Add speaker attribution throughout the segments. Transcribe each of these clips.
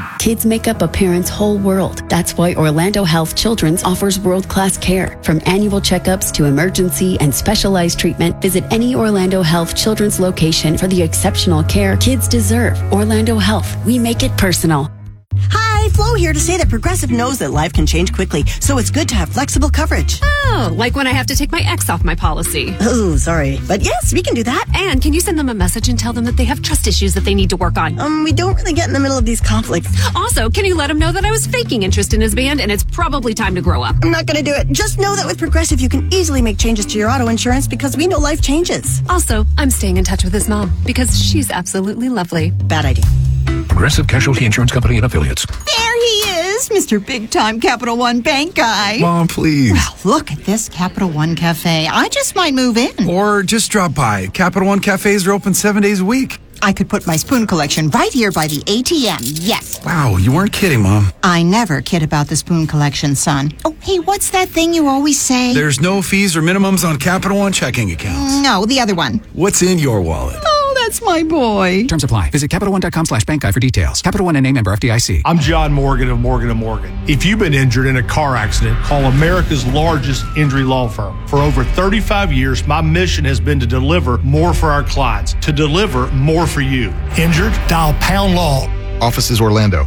Speaker 1: Kids make up a parent's whole world. That's why Orlando Health Children's offers world-class care. From annual checkups to emergency and specialized treatment, visit any Orlando Health Children's location for the exceptional care kids deserve. Orlando Health, we make it personal.
Speaker 2: Hi, Flo here to say that Progressive knows that life can change quickly, so it's good to have flexible coverage.
Speaker 3: Oh, like when I have to take my ex off my policy.
Speaker 2: Oh, sorry. But yes, we can do that.
Speaker 3: And can you send them a message and tell them that they have trust issues that they need to work on?
Speaker 2: We don't really get in the middle of these conflicts.
Speaker 3: Also, can you let him know that I was faking interest in his band and it's probably time to grow up?
Speaker 2: I'm not going to do it. Just know that with Progressive, you can easily make changes to your auto insurance because we know life changes.
Speaker 3: Also, I'm staying in touch with his mom because she's absolutely lovely.
Speaker 2: Bad idea.
Speaker 4: Progressive Casualty Insurance Company and Affiliates.
Speaker 5: There he is, Mr. Big-Time Capital One Bank guy.
Speaker 6: Mom, please.
Speaker 5: Well, look at this Capital One Cafe. I just might move in.
Speaker 6: Or just drop by. Capital One Cafes are open 7 days a week.
Speaker 5: I could put my spoon collection right here by the ATM. Yes.
Speaker 6: Wow, you weren't kidding, Mom.
Speaker 5: I never kid about the spoon collection, son. Oh, hey, what's that thing you always say?
Speaker 6: There's no fees or minimums on Capital One checking accounts.
Speaker 5: No, the other one.
Speaker 6: What's in your wallet?
Speaker 5: Oh, that's my boy.
Speaker 4: Terms apply. Visit CapitalOne.com/bank guide for details. Capital One and member FDIC.
Speaker 7: I'm John Morgan of Morgan & Morgan. If you've been injured in a car accident, call America's largest injury law firm. For over 35 years, my mission has been to deliver more for our clients, to deliver more for you. Injured? Dial Pound Law.
Speaker 8: Offices Orlando.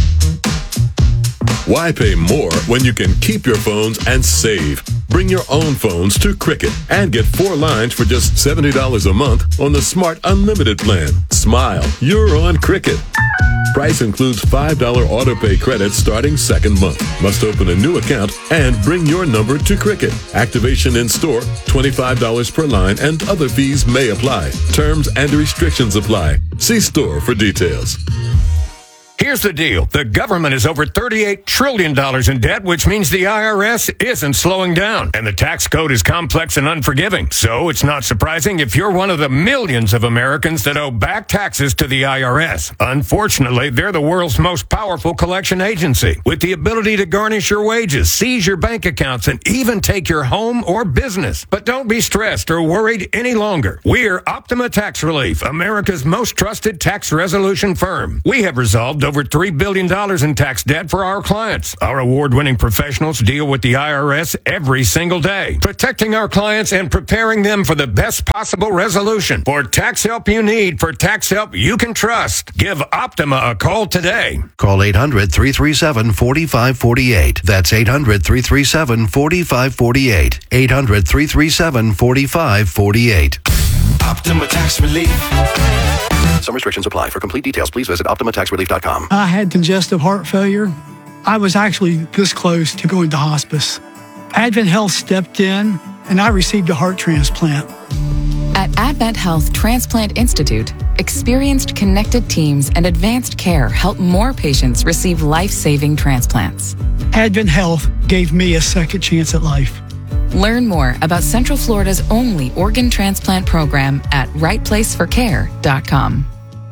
Speaker 9: Why pay more when you can keep your phones and save? Bring your own phones to Cricket and get 4 lines for just $70 a month on the Smart Unlimited plan. Smile, you're on Cricket. Price includes $5 auto pay credits starting second month. Must open a new account and bring your number to Cricket. Activation in store, $25 per line, and other fees may apply. Terms and restrictions apply. See store for details.
Speaker 10: Here's the deal. The government is over $38 trillion in debt, which means the IRS isn't slowing down. And the tax code is complex and unforgiving. So it's not surprising if you're one of the millions of Americans that owe back taxes to the IRS. Unfortunately, they're the world's most powerful collection agency, with the ability to garnish your wages, seize your bank accounts, and even take your home or business. But don't be stressed or worried any longer. We're Optima Tax Relief, America's most trusted tax resolution firm. We have resolved over $3 billion in tax debt for our clients. Our award-winning professionals deal with the IRS every single day, protecting our clients and preparing them for the best possible resolution. For tax help you need, for tax help you can trust, give Optima a call today.
Speaker 11: Call 800-337-4548. That's 800-337-4548. 800-337-4548.
Speaker 12: Optima Tax Relief.
Speaker 11: Some restrictions apply. For complete details, please visit OptimaTaxRelief.com.
Speaker 13: I had congestive heart failure. I was actually this close to going to hospice. Advent Health stepped in, and I received a heart transplant.
Speaker 14: At Advent Health Transplant Institute, experienced connected teams and advanced care help more patients receive life-saving transplants.
Speaker 13: Advent Health gave me a second chance at life.
Speaker 14: Learn more about Central Florida's only organ transplant program at rightplaceforcare.com.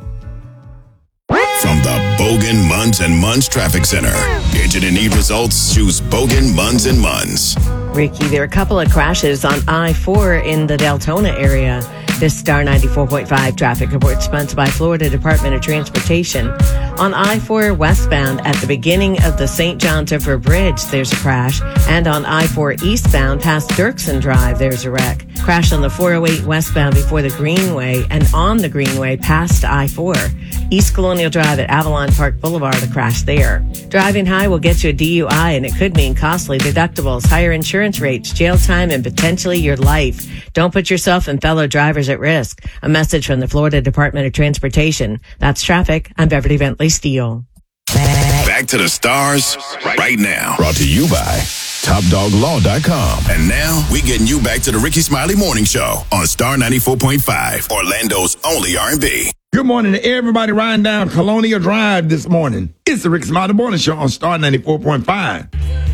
Speaker 15: From the Bogan, Munz & Munz Traffic Center. Engine and need results? Choose Bogan, Munz & Munz.
Speaker 16: Ricky, there are a couple of crashes on I-4 in the Deltona area. This Star 94.5 traffic report sponsored by Florida Department of Transportation. On I-4 westbound at the beginning of the St. Johns River Bridge, there's a crash. And on I-4 eastbound past Dirksen Drive, there's a wreck. Crash on the 408 westbound before the Greenway and on the Greenway past I-4. East Colonial Drive at Avalon Park Boulevard, a crash there. Driving high will get you a DUI, and it could mean costly deductibles, higher insurance rates, jail time, and potentially your life. Don't put yourself and fellow drivers at risk. A message from the Florida Department of Transportation. That's traffic. I'm Beverly Bentley Steele.
Speaker 15: Back to the stars right now. Brought to you by TopDogLaw.com. And now we're getting you back to the Ricky Smiley Morning Show on Star 94.5, Orlando's only R&B.
Speaker 17: Good morning to everybody riding down Colonial Drive this morning. It's the Ricky Smiley Morning Show on Star 94.5.